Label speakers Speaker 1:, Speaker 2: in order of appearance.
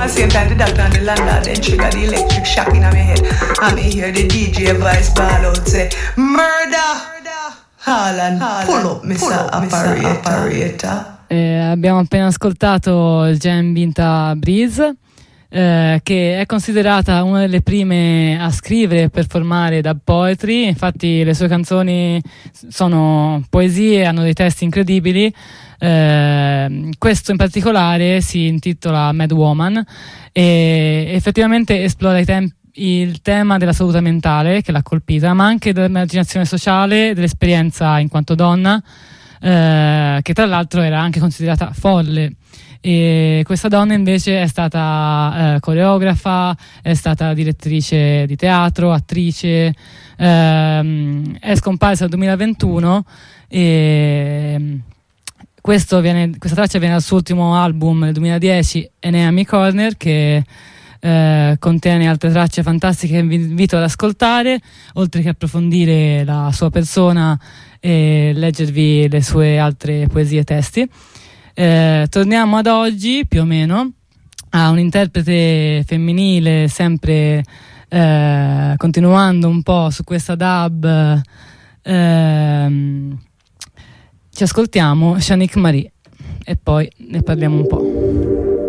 Speaker 1: same time the doctor and the landlord then trigger the electric shock in my head. And me hear the DJ voice ball out say, murder! Harlan, pull up Mr. Operator.
Speaker 2: Abbiamo appena ascoltato Jam Binta Breeze, che è considerata una delle prime a scrivere e performare dub poetry. Infatti le sue canzoni sono poesie, hanno dei testi incredibili. Questo in particolare si intitola Mad Woman e effettivamente esplora il tema della salute mentale che l'ha colpita, ma anche dell'emarginazione sociale, dell'esperienza in quanto donna, che tra l'altro era anche considerata folle. E questa donna invece è stata coreografa, è stata direttrice di teatro, attrice, è scomparsa nel 2021 e questa traccia viene dal suo ultimo album del 2010, Enemy Corner, che contiene altre tracce fantastiche che vi invito ad ascoltare, oltre che approfondire la sua persona e leggervi le sue altre poesie e testi. Torniamo ad oggi, più o meno, a un interprete femminile, sempre continuando un po' su questa dub. Ci ascoltiamo Shanique Marie e poi ne parliamo un po'.